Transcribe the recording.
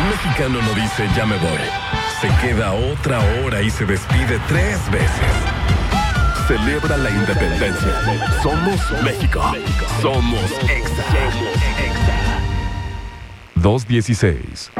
mexicano no dice ya me voy. Se queda otra hora y se despide 3 veces. Celebra la independencia. Somos México. Somos Exa. 2:16